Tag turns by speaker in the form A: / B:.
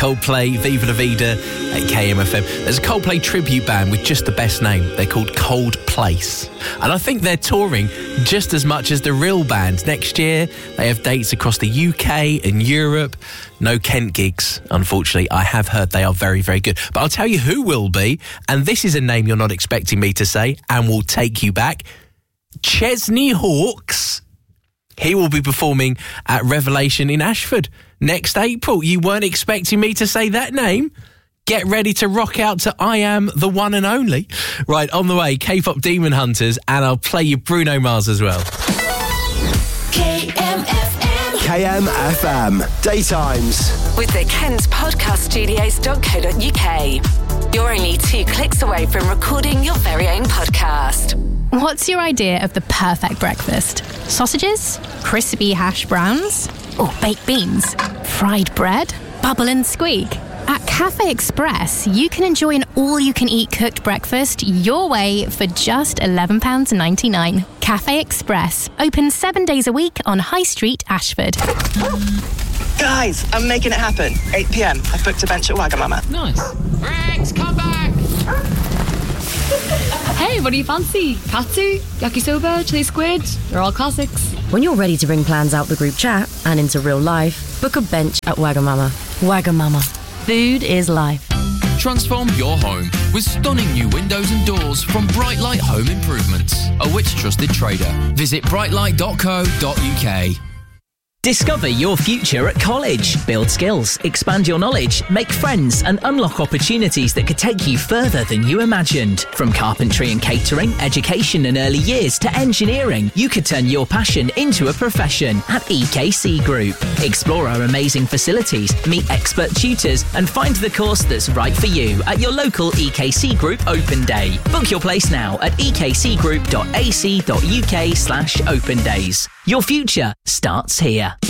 A: Coldplay, Viva La Vida at KMFM. There's a Coldplay tribute band with just the best name. They're called Cold Place. And I think they're touring just as much as the real band. Next year, they have dates across the UK and Europe. No Kent gigs, unfortunately. I have heard they are very, very good. But I'll tell you who will be, and this is a name you're not expecting me to say, and will take you back. Chesney Hawkes. He will be performing at Revelation in Ashford next April. You weren't expecting me to say that name? Get ready to rock out to I Am the One and Only. Right, on the way, K-pop Demon Hunters, and I'll play you Bruno Mars as well.
B: KMFM. Daytimes.
C: With the KentPodcastStudios.co.uk. You're only 2 clicks away from recording your very own podcast.
D: What's your idea of the perfect breakfast? Sausages? Crispy hash browns? Or baked beans? Fried bread? Bubble and squeak? At Cafe Express, you can enjoy an all-you-can-eat cooked breakfast your way for just £11.99. Cafe Express, open 7 days a week on High Street, Ashford.
E: Guys, I'm making it happen. 8 p.m. I've booked a bench at Wagamama.
F: Nice. Rex, come back! Hey, what do you fancy? Katsu, yakisoba, chili squid? They're all classics.
G: When you're ready to bring plans out the group chat and into real life, book a bench at Wagamama. Wagamama. Food is life.
H: Transform your home with stunning new windows and doors from Brightlight Home Improvements, a Which trusted trader. Visit brightlight.co.uk.
I: Discover your future at college. Build skills, expand your knowledge, make friends and unlock opportunities that could take you further than you imagined. From carpentry and catering, education and early years to engineering, you could turn your passion into a profession at EKC Group. Explore our amazing facilities, meet expert tutors and find the course that's right for you at your local EKC Group Open Day. Book your place now at ekcgroup.ac.uk/open days. Your future starts here.